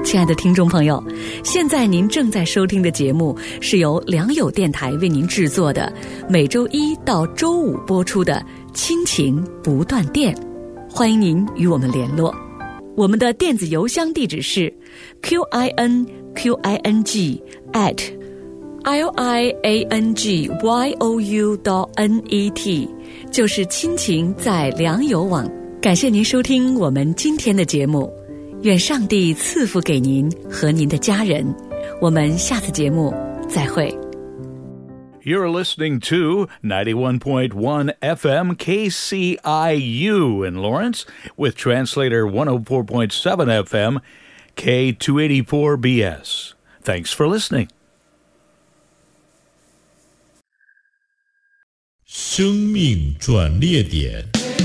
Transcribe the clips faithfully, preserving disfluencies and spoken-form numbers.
亲爱的听众朋友，现在您正在收听的节目是由良友电台为您制作的，每周一到周五播出的亲情不断电。欢迎您与我们联络，我们的电子邮箱地址是 q i n q i n g at l i a n g y o u dot n e t， 就是亲情在良友网。感谢您收听我们今天的节目，愿上帝赐福给您和您的家人。我们下次节目再会。 You're listening to ninety-one point one F M K C I U in Lawrence with translator one oh four point seven F M K two eighty-four B S. Thanks for listening. 生命转捩点。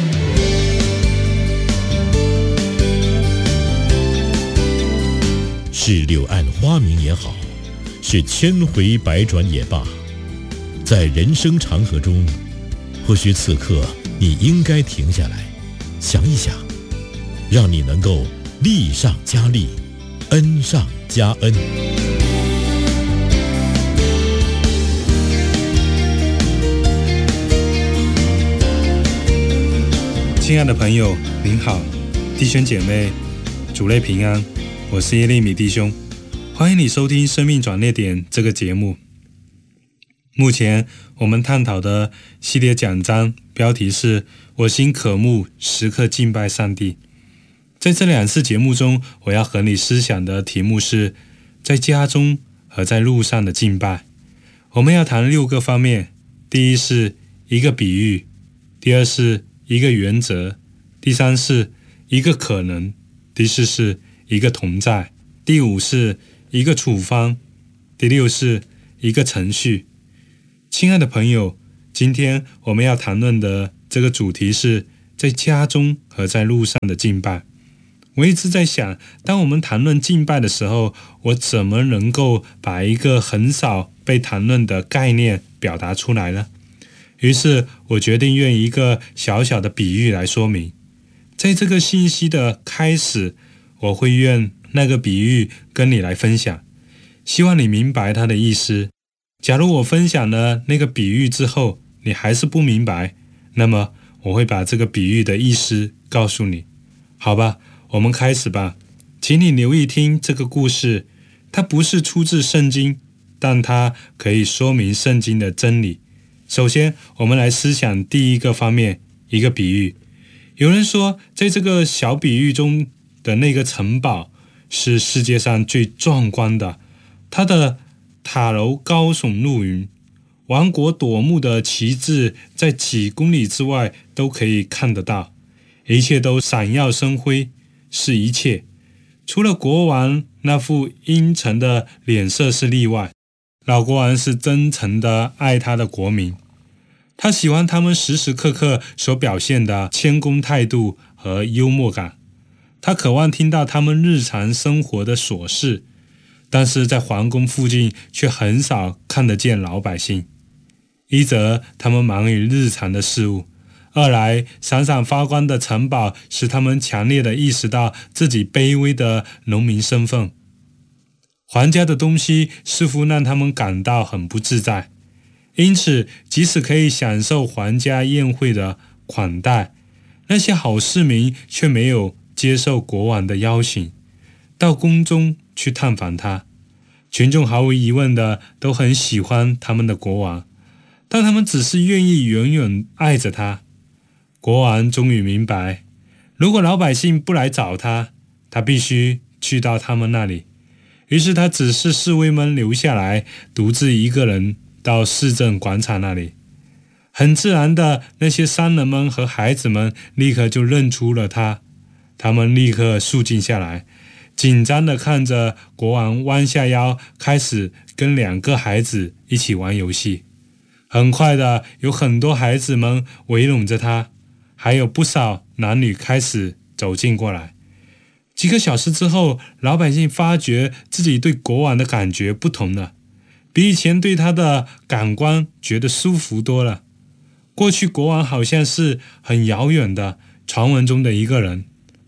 是柳暗花明也好，是千回百转也罢，在人生长河中，或许此刻你应该停下来，想一想，让你能够力上加力，恩上加恩。 亲爱的朋友，您好，弟兄姐妹，主内平安。我是耶利米弟兄，欢迎你收听生命转捩点这个节目。目前我们探讨的系列讲章标题是我心渴慕时刻敬拜上帝。在这两次节目中，我要和你思想的题目是在家中和在路上的敬拜。我们要谈六个方面，第一是一个比喻，第二是一个原则，第三是一个可能，第四是一个同在，第五是一个处方，第六是一个程序。亲爱的朋友，今天我们要谈论的这个主题是在家中和在路上的敬拜。我一直在想，当我们谈论敬拜的时候，我怎么能够把一个很少被谈论的概念表达出来呢？于是我决定用一个小小的比喻来说明。在这个信息的开始，我会用那个比喻跟你来分享，希望你明白它的意思。假如我分享了那个比喻之后，你还是不明白，那么我会把这个比喻的意思告诉你。好吧，我们开始吧。请你留意听这个故事，它不是出自圣经，但它可以说明圣经的真理。首先，我们来思想第一个方面，一个比喻。有人说，在这个小比喻中的那个城堡是世界上最壮观的，它的塔楼高耸入云，王国夺目的旗帜在几公里之外都可以看得到，一切都闪耀生辉，是一切，除了国王那副阴沉的脸色是例外。老国王是真诚的爱他的国民，他喜欢他们时时刻刻所表现的谦恭态度和幽默感，他渴望听到他们日常生活的琐事，但是在皇宫附近却很少看得见老百姓。一则他们忙于日常的事物，二来闪闪发光的城堡使他们强烈地意识到自己卑微的农民身份。皇家的东西似乎让他们感到很不自在，因此即使可以享受皇家宴会的款待，那些好市民却没有接受国王的邀请，到宫中去探访他。群众毫无疑问的都很喜欢他们的国王，但他们只是愿意永远爱着他。国王终于明白，如果老百姓不来找他，他必须去到他们那里。于是他指示侍卫们留下来，独自一个人到市政广场那里。很自然的，那些商人们和孩子们立刻就认出了他，他们立刻肃静下来，紧张地看着国王弯下腰，开始跟两个孩子一起玩游戏。很快的，有很多孩子们围拢着他，还有不少男女开始走近过来。几个小时之后，老百姓发觉自己对国王的感觉不同了，比以前对他的感官觉得舒服多了。过去国王好像是很遥远的传闻中的一个人，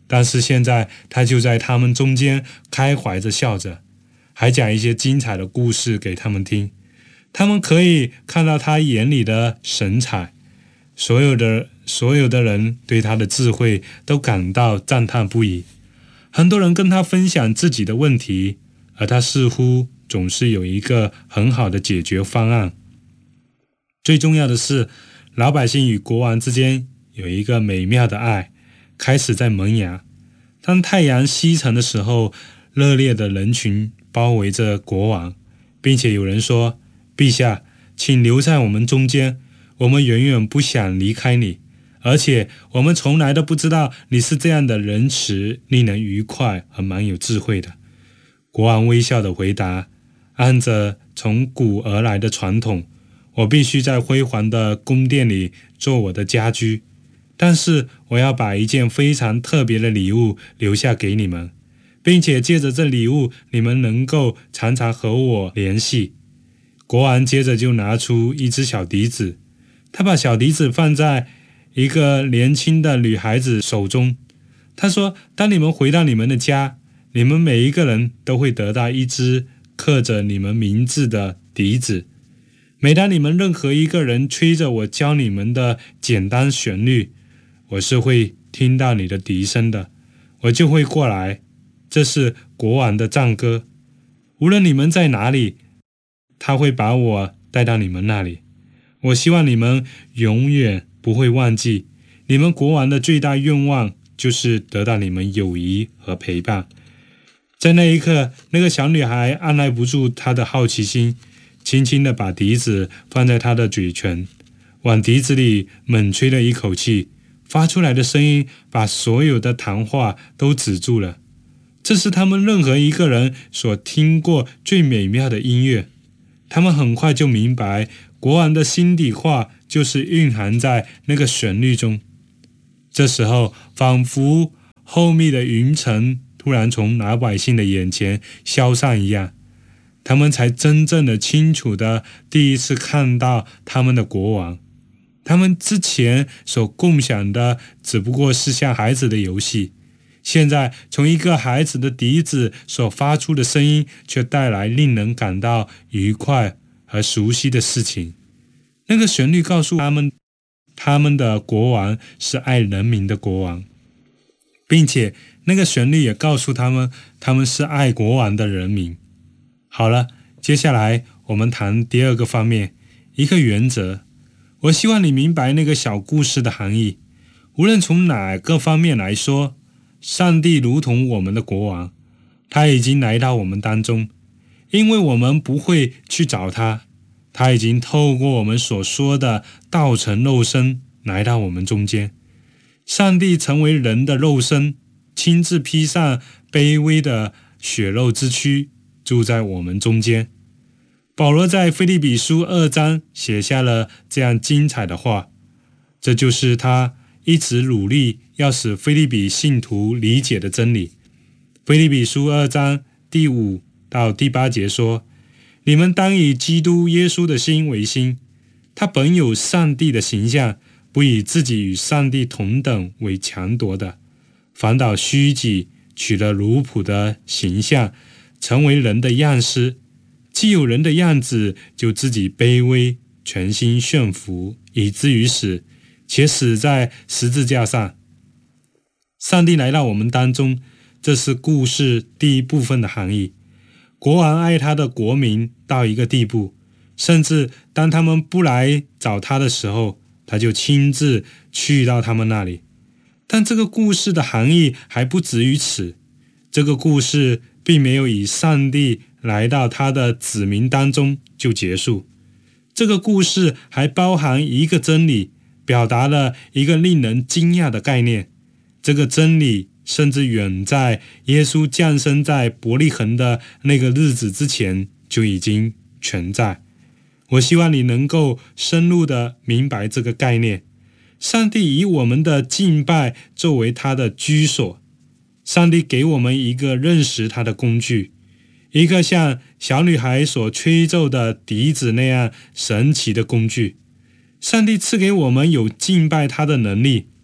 但是现在他就在他们中间开怀着笑着，还讲一些精彩的故事给他们听。他们可以看到他眼里的神采，所有的所有的人对他的智慧都感到赞叹不已。很多人跟他分享自己的问题，而他似乎总是有一个很好的解决方案。最重要的是，老百姓与国王之间有一个美妙的爱开始在萌芽。当太阳西沉的时候，热烈的人群包围着国王，并且有人说，陛下，请留在我们中间，我们远远不想离开你，而且我们从来都不知道你是这样的仁慈、令人愉快和蛮有智慧的。国王微笑地回答，按着从古而来的传统，我必须在辉煌的宫殿里做我的家居，但是我要把一件非常特别的礼物留下给你们，并且借着这礼物，你们能够常常和我联系。国王接着就拿出一只小笛子，他把小笛子放在一个年轻的女孩子手中。他说，当你们回到你们的家，你们每一个人都会得到一支刻着你们名字的笛子。每当你们任何一个人吹着我教你们的简单旋律，我是会听到你的笛声的，我就会过来。这是国王的赞歌，无论你们在哪里，他会把我带到你们那里。我希望你们永远不会忘记，你们国王的最大愿望就是得到你们友谊和陪伴。在那一刻，那个小女孩按耐不住她的好奇心，轻轻地把笛子放在她的嘴唇，往笛子里猛吹了一口气，发出来的声音把所有的谈话都止住了。这是他们任何一个人所听过最美妙的音乐。他们很快就明白，国王的心底话就是蕴含在那个旋律中。这时候，仿佛厚密的云层突然从老百姓的眼前消散一样，他们才真正的清楚的第一次看到他们的国王。他们之前所共享的只不过是像孩子的游戏，现在从一个孩子的笛子所发出的声音，却带来令人感到愉快和熟悉的事情。那个旋律告诉他们，他们的国王是爱人民的国王，并且那个旋律也告诉他们，他们是爱国王的人民。好了，接下来我们谈第二个方面，一个原则。我希望你明白那个小故事的含义。无论从哪个方面来说，上帝如同我们的国王，他已经来到我们当中，因为我们不会去找他，他已经透过我们所说的道成肉身来到我们中间。上帝成为人的肉身，亲自披上卑微的血肉之躯，住在我们中间。保罗在腓立比书二章写下了这样精彩的话，这就是他一直努力要使腓立比信徒理解的真理。腓立比书二章第五到第八节说，你们当以基督耶稣的心为心，他本有上帝的形象，不以自己与上帝同等为强夺的，反倒虚己，取了奴仆的形象，成为人的样式。既有人的样子，就自己卑微，全心顺服，以至于死，且死在十字架上。上帝来到我们当中，这是故事第一部分的含义。国王爱他的国民到一个地步，甚至当他们不来找他的时候，他就亲自去到他们那里。但这个故事的含义还不止于此。这个故事并没有以上帝来到他的子民当中就结束。这个故事还包含一个真理，表达了一个令人惊讶的概念。这个真理甚至远在耶稣降生在伯利恒的那个日子之前就已经存在。我希望你能够深入的明白这个概念。上帝以我们的敬拜作为他的居所，上帝给我们一个认识他的工具，一个像小女孩所吹奏的笛子那样神奇的工具。上帝赐给我们有敬拜他的能力，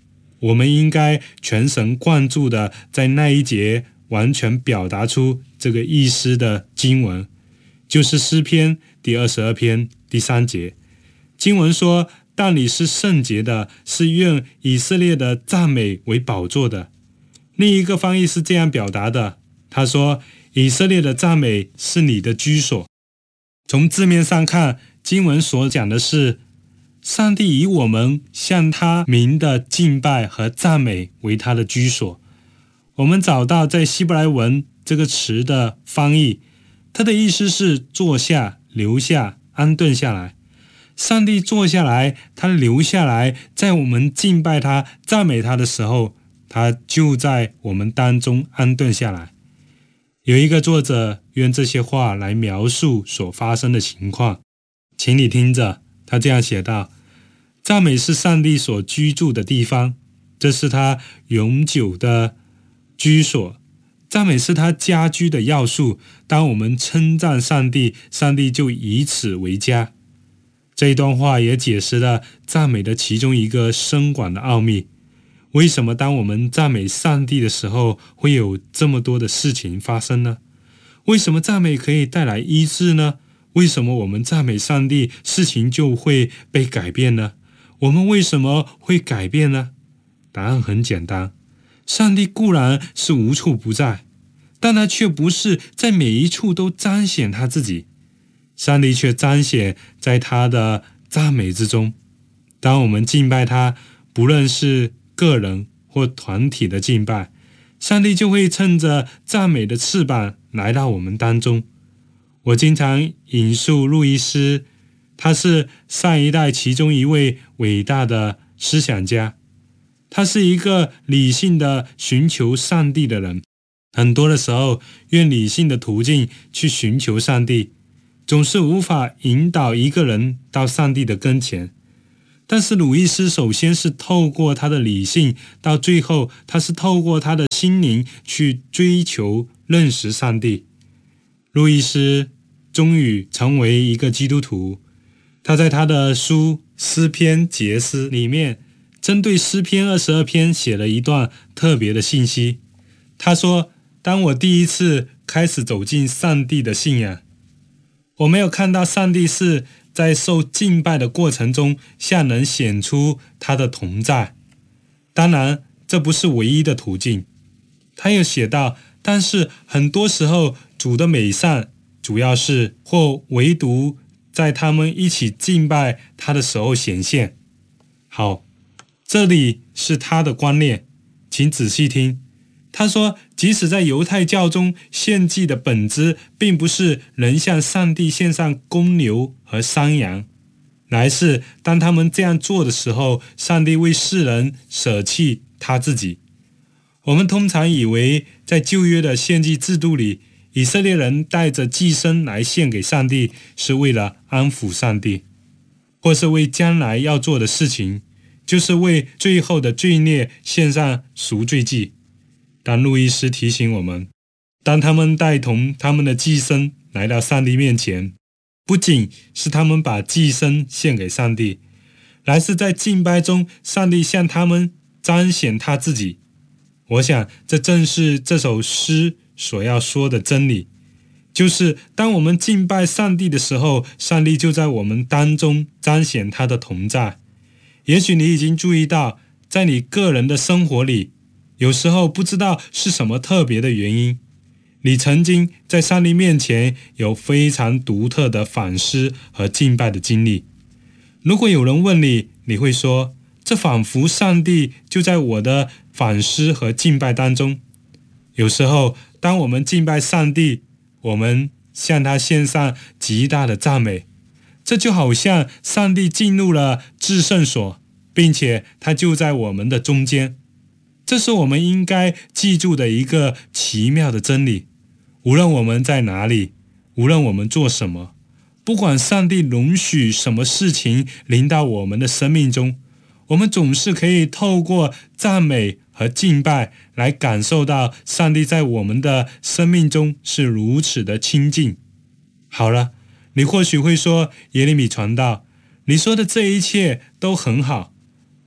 我们应该全神贯注的在那一节完全表达出这个意思的经文，就是诗篇第二十二篇第三节。经文说，但你是圣洁的，是愿以色列的赞美为宝座的。另一个翻译是这样表达的，他说，以色列的赞美是你的居所。从字面上看，经文所讲的是上帝以我们向他名的敬拜和赞美为他的居所。我们找到在希伯来文这个词的翻译，它的意思是坐下、留下、安顿下来。上帝坐下来，他留下来，在我们敬拜他、赞美他的时候，他就在我们当中安顿下来。有一个作者用这些话来描述所发生的情况，请你听着，他这样写道：赞美是上帝所居住的地方，这是他永久的居所。赞美是他家居的要素，当我们称赞上帝，上帝就以此为家。这一段话也解释了赞美的其中一个深广的奥秘。为什么当我们赞美上帝的时候，会有这么多的事情发生呢？为什么赞美可以带来医治呢？为什么我们赞美上帝，事情就会被改变呢？我们为什么会改变呢？答案很简单，上帝固然是无处不在，但他却不是在每一处都彰显他自己。上帝却彰显在他的赞美之中。当我们敬拜他，不论是个人或团体的敬拜，上帝就会趁着赞美的翅膀来到我们当中。我经常引述路易斯，他是上一代其中一位伟大的思想家，他是一个理性的寻求上帝的人。很多的时候，用理性的途径去寻求上帝，总是无法引导一个人到上帝的跟前。但是鲁易斯首先是透过他的理性，到最后他是透过他的心灵去追求认识上帝。路易斯终于成为一个基督徒。他在他的书《诗篇结诗》里面，针对诗篇二十二篇写了一段特别的信息。他说，当我第一次开始走进上帝的信仰，我没有看到上帝是在受敬拜的过程中向人显出他的同在。当然，这不是唯一的途径。他又写道，但是很多时候主的美善主要是或唯独在他们一起敬拜他的时候显现。好，这里是他的观念，请仔细听。他说，即使在犹太教中，献祭的本质并不是人向上帝献上公牛和山羊，乃是当他们这样做的时候，上帝为世人舍弃他自己。我们通常以为在旧约的献祭制度里，以色列人带着祭牲来献给上帝，是为了安抚上帝，或是为将来要做的事情，就是为最后的罪孽献上赎罪祭。但路易斯提醒我们，当他们带同他们的祭牲来到上帝面前，不仅是他们把祭牲献给上帝，乃是在敬拜中，上帝向他们彰显他自己。我想这正是这首诗所要说的真理，就是当我们敬拜上帝的时候，上帝就在我们当中彰显他的同在。也许你已经注意到，在你个人的生活里，有时候不知道是什么特别的原因，你曾经在上帝面前有非常独特的反思和敬拜的经历。如果有人问你，你会说，这仿佛上帝就在我的反思和敬拜当中。有时候当我们敬拜上帝，我们向他献上极大的赞美，这就好像上帝进入了至圣所，并且他就在我们的中间。这是我们应该记住的一个奇妙的真理。无论我们在哪里，无论我们做什么，不管上帝容许什么事情临到我们的生命中，我们总是可以透过赞美和敬拜来感受到上帝在我们的生命中是如此的亲近。好了，你或许会说，耶利米传道，你说的这一切都很好，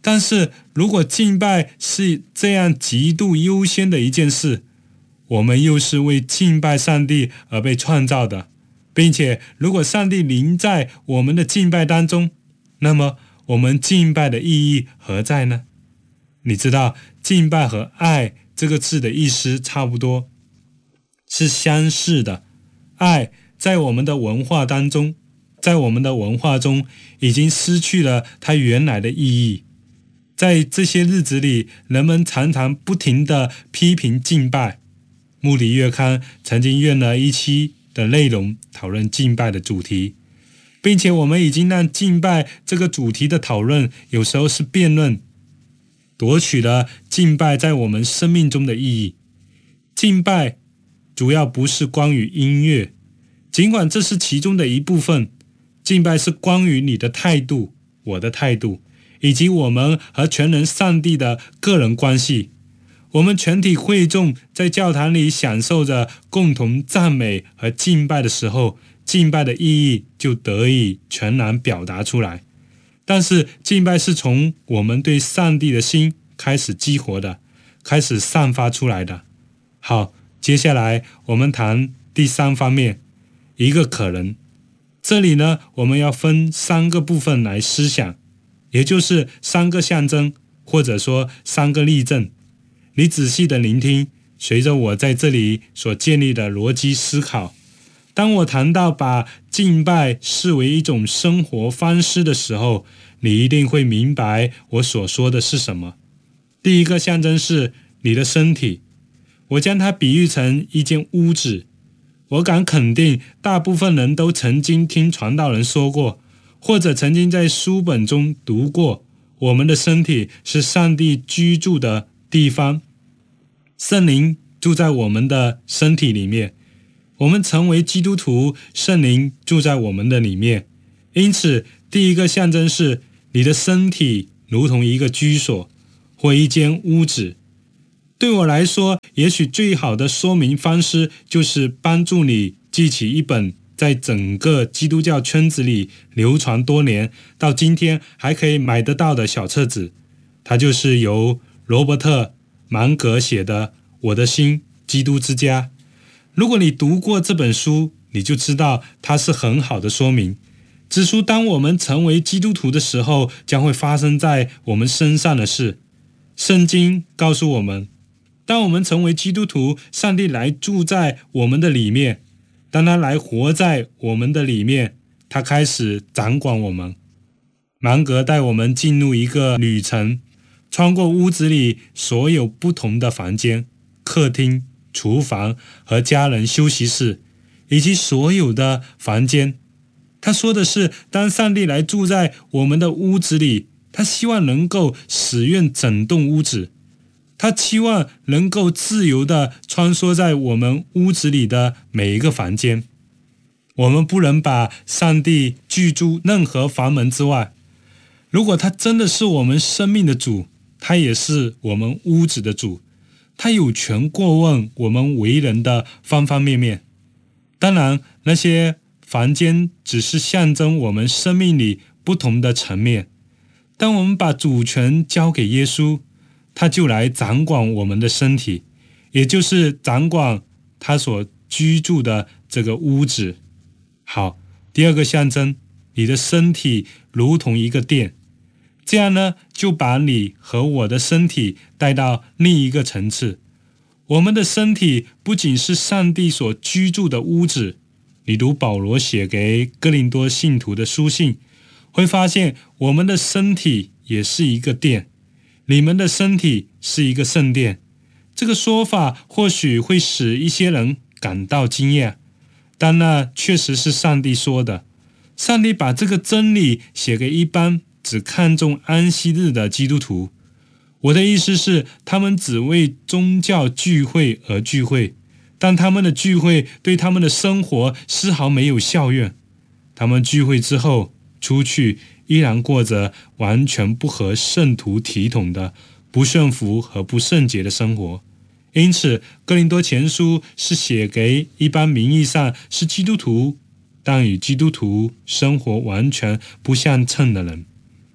但是如果敬拜是这样极度优先的一件事，我们又是为敬拜上帝而被创造的，并且如果上帝临在我们的敬拜当中，那么我们敬拜的意义何在呢？你知道敬拜和爱这个字的意思差不多，是相似的。爱在我们的文化当中，在我们的文化中已经失去了它原来的意义。在这些日子里，人们常常不停地批评敬拜。穆里月刊曾经用了一期的内容讨论敬拜的主题，并且我们已经让敬拜这个主题的讨论有时候是辩论，夺取了敬拜在我们生命中的意义。敬拜主要不是关于音乐，尽管这是其中的一部分，敬拜是关于你的态度，我的态度，以及我们和全能上帝的个人关系。我们全体会众在教堂里享受着共同赞美和敬拜的时候，敬拜的意义就得以全然表达出来。但是敬拜是从我们对上帝的心开始激活的，开始散发出来的。好，接下来我们谈第三方面，一个可能。这里呢，我们要分三个部分来思想，也就是三个象征，或者说三个例证。你仔细的聆听，随着我在这里所建立的逻辑思考。当我谈到把敬拜视为一种生活方式的时候，你一定会明白我所说的是什么。第一个象征是你的身体，我将它比喻成一间屋子。我敢肯定，大部分人都曾经听传道人说过，或者曾经在书本中读过，我们的身体是上帝居住的地方，圣灵住在我们的身体里面，我们成为基督徒，圣灵住在我们的里面。因此第一个象征是你的身体如同一个居所或一间屋子。对我来说，也许最好的说明方式就是帮助你记起一本在整个基督教圈子里流传多年，到今天还可以买得到的小册子。它就是由罗伯特·芒格写的《我的心：基督之家》。如果你读过这本书，你就知道它是很好的说明，指出当我们成为基督徒的时候，将会发生在我们身上的事。圣经告诉我们，当我们成为基督徒，上帝来住在我们的里面，当他来活在我们的里面，他开始掌管我们。芒格带我们进入一个旅程，穿过屋子里所有不同的房间、客厅、厨房和家人休息室，以及所有的房间。他说的是，当上帝来住在我们的屋子里，他希望能够使用整栋屋子，他期望能够自由地穿梭在我们屋子里的每一个房间。我们不能把上帝拒诸任何房门之外。如果他真的是我们生命的主，他也是我们屋子的主，他有权过问我们为人的方方面面。当然，那些房间只是象征我们生命里不同的层面。当我们把主权交给耶稣，他就来掌管我们的身体，也就是掌管他所居住的这个屋子。好，第二个象征，你的身体如同一个殿。这样呢，就把你和我的身体带到另一个层次。我们的身体不仅是上帝所居住的屋子，你读保罗写给哥林多信徒的书信，会发现我们的身体也是一个殿，你们的身体是一个圣殿。这个说法或许会使一些人感到惊讶，但那确实是上帝说的。上帝把这个真理写给一般只看重安息日的基督徒。我的意思是，他们只为宗教聚会而聚会，但他们的聚会对他们的生活丝毫没有效用。他们聚会之后出去，依然过着完全不合圣徒体统的不顺服和不圣洁的生活。因此，哥林多前书是写给一般名义上是基督徒，但与基督徒生活完全不相称的人。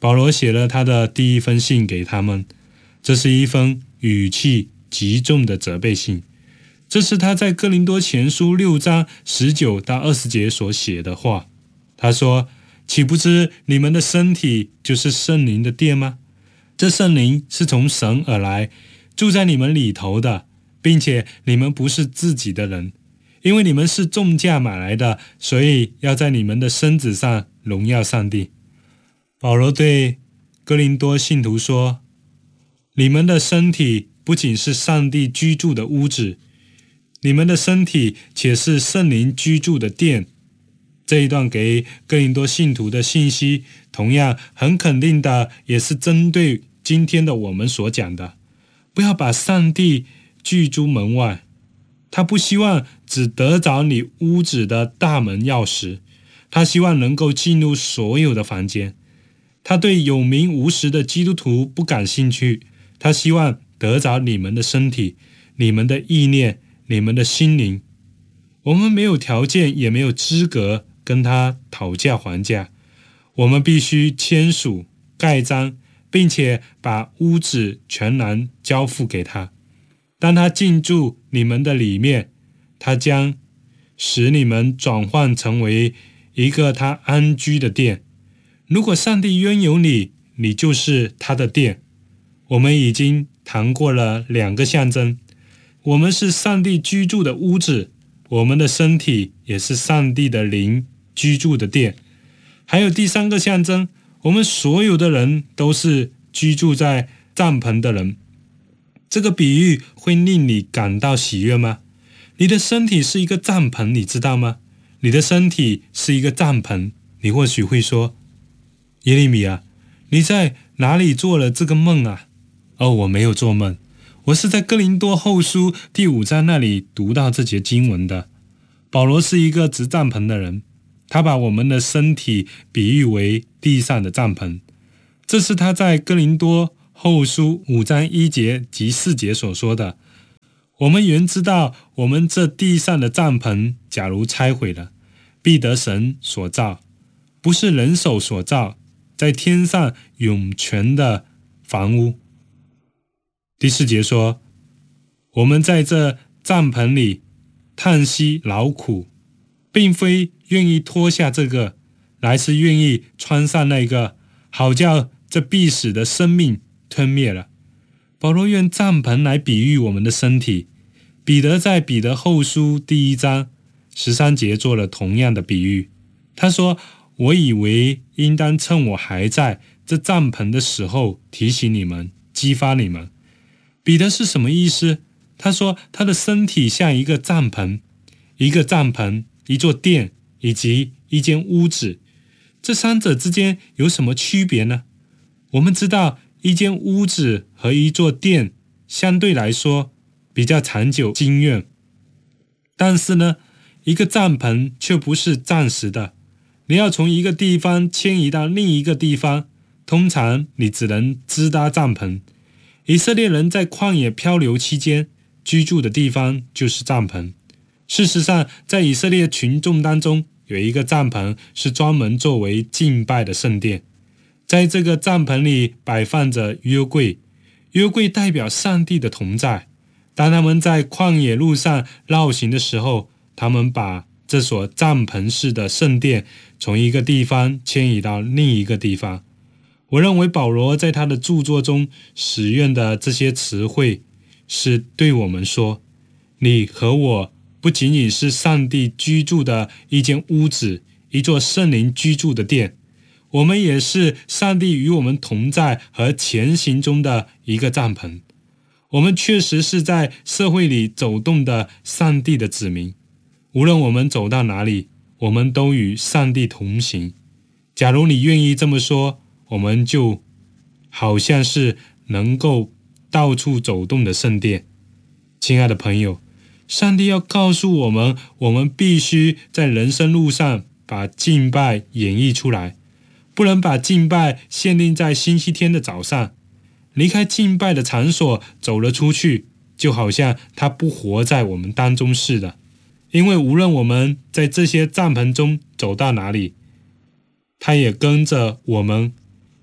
保罗写了他的第一封信给他们，这是一封语气极重的责备信。这是他在哥林多前书六章十九到二十节所写的话。他说，岂不知你们的身体就是圣灵的殿吗？这圣灵是从神而来，住在你们里头的，并且你们不是自己的人，因为你们是重价买来的，所以要在你们的身子上荣耀上帝。保罗对哥林多信徒说，你们的身体不仅是上帝居住的屋子，你们的身体且是圣灵居住的殿。这一段给哥林多信徒的信息，同样很肯定的，也是针对今天的我们所讲的。不要把上帝拒诸门外，他不希望只得着你屋子的大门钥匙，他希望能够进入所有的房间。他对有名无实的基督徒不感兴趣，他希望得着你们的身体、你们的意念、你们的心灵。我们没有条件，也没有资格跟他讨价还价，我们必须签署盖章，并且把屋子全然交付给他。当他进驻你们的里面，他将使你们转换成为一个他安居的殿。如果上帝拥有你，你就是他的殿。我们已经谈过了两个象征，我们是上帝居住的屋子，我们的身体也是上帝的灵居住的殿。还有第三个象征，我们所有的人都是居住在帐篷的人。这个比喻会令你感到喜悦吗？你的身体是一个帐篷，你知道吗？你的身体是一个帐篷。你或许会说，耶利米啊，你在哪里做了这个梦啊？哦，我没有做梦，我是在哥林多后书第五章那里读到这节经文的。保罗是一个执帐篷的人，他把我们的身体比喻为地上的帐篷。这是他在哥林多后书五章一节及四节所说的。我们原知道，我们这地上的帐篷假如拆毁了，必得神所造，不是人手所造，在天上永存的房屋。第四节说，我们在这帐篷里叹息劳苦，并非愿意脱下这个，乃是愿意穿上那个，好叫这必死的生命吞灭了。保罗用帐篷来比喻我们的身体。彼得在彼得后书第一章十三节做了同样的比喻。他说，我以为应当趁我还在这帐篷的时候提醒你们，激发你们。彼得是什么意思？他说他的身体像一个帐篷，一个帐篷，一座殿，以及一间屋子。这三者之间有什么区别呢？我们知道一间屋子和一座殿相对来说比较长久经验，但是呢，一个帐篷却不是暂时的。你要从一个地方迁移到另一个地方，通常你只能支搭帐篷。以色列人在旷野漂流期间居住的地方就是帐篷。事实上，在以色列群众当中，有一个帐篷是专门作为敬拜的圣殿。在这个帐篷里摆放着约柜，约柜代表上帝的同在。当他们在旷野路上绕行的时候，他们把这所帐篷式的圣殿从一个地方迁移到另一个地方。我认为保罗在他的著作中使用的这些词汇，是对我们说，你和我不仅仅是上帝居住的一间屋子，一座圣灵居住的殿，我们也是上帝与我们同在和前行中的一个帐篷。我们确实是在社会里走动的上帝的子民，无论我们走到哪里，我们都与上帝同行。假如你愿意这么说，我们就好像是能够到处走动的圣殿。亲爱的朋友，上帝要告诉我们，我们必须在人生路上把敬拜演绎出来，不能把敬拜限定在星期天的早上。离开敬拜的场所走了出去，就好像他不活在我们当中似的。因为无论我们在这些帐篷中走到哪里，他也跟着我们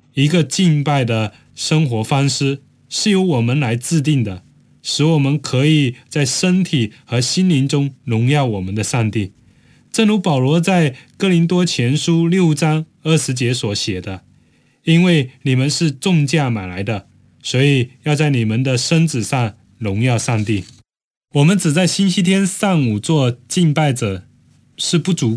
一个敬拜的生活方式是由我们来制定的，使我们可以在身体和心灵中荣耀我们的上帝。正如保罗在哥林多前书六章二十节所写的，因为你们是重价买来的，所以要在你们的身子上荣耀上帝。我们只在星期天上午做敬拜者是不足